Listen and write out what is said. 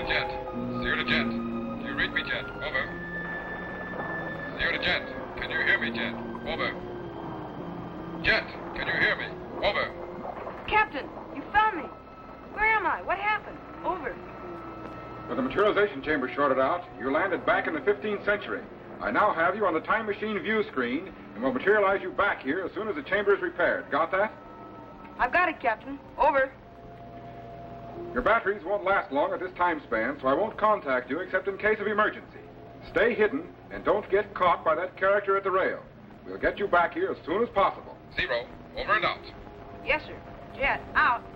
Jet. Sierra to Jet. Do you read me, Jet? Over. Sierra to Jet. Can you hear me, Jet? Over. Jet, can you hear me? Over. Captain, you found me. Where am I? What happened? Over. When the materialization chamber shorted out, you landed back in the 15th century. I now have you on the time machine view screen and will materialize you back here as soon as the chamber is repaired. Got that? I've got it, Captain. Over. Your batteries won't last long at this time span, so I won't contact you except in case of emergency. Stay hidden and don't get caught by that character at the rail. We'll get you back here as soon as possible. 0, over and out. Yes, sir. Jet, out.